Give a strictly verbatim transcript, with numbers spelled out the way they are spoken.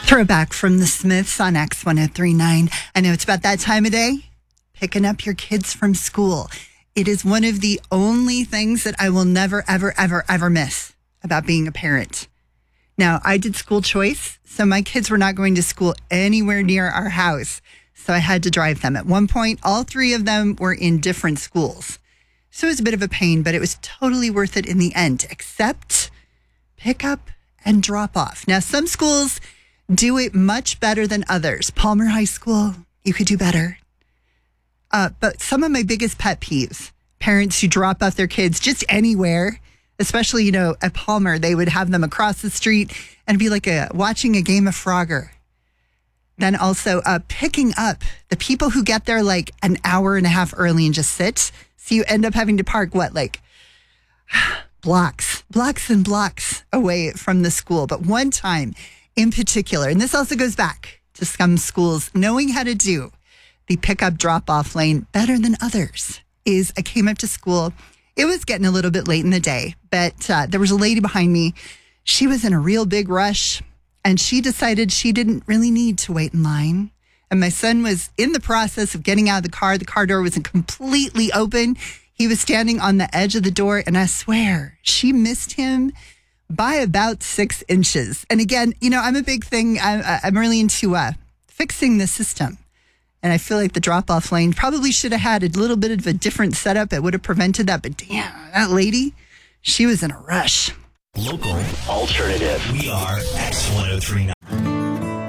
Throwback from the Smiths on X one oh three point nine. I know it's about that time of day, picking up your kids from school. It is one of the only things that I will never, ever, ever, ever miss about being a parent. Now, I did school choice, so my kids were not going to school anywhere near our house, so I had to drive them. At one point, all three of them were in different schools. So it was a bit of a pain, but it was totally worth it in the end, except pick up and drop off. Now, some schools do it much better than others. Palmer High School, you could do better. Uh, but some of my biggest pet peeves, parents who drop off their kids just anywhere, especially, you know, at Palmer, they would have them across the street and be like a watching a game of Frogger. Then also uh, picking up the people who get there like an hour and a half early and just sit. So you end up having to park, what, like blocks, blocks and blocks away from the school. But one time in particular, and this also goes back to some schools knowing how to do the pickup drop-off lane better than others, is I came up to school. It was getting a little bit late in the day, but uh, there was a lady behind me. She was in a real big rush, and she decided she didn't really need to wait in line. And my son was in the process of getting out of the car. The car door wasn't completely open. He was standing on the edge of the door, and I swear, she missed him by about six inches. And again, you know, I'm a big thing. I'm, I'm really into uh, fixing the system. And I feel like the drop-off lane probably should have had a little bit of a different setup. It would have prevented that. But damn, that lady, she was in a rush. Local alternative. We are X one oh three point nine.